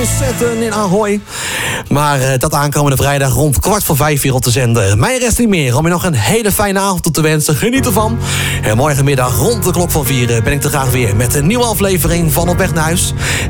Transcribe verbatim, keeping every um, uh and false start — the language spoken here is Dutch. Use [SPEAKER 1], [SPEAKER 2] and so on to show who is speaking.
[SPEAKER 1] Zetten in Ahoy. Maar uh, dat aankomende vrijdag rond kwart voor vijf weer op te zenden. Mij rest niet meer om je nog een hele fijne avond toe te wensen. Geniet ervan. En morgenmiddag rond de klok van vier ben ik er graag weer met een nieuwe aflevering van Op Weg naar Huis.